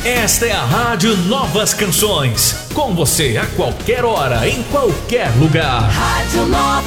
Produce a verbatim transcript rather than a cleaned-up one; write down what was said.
Esta é a Rádio Novas Canções. Com você a qualquer hora, em qualquer lugar. Rádio Novas.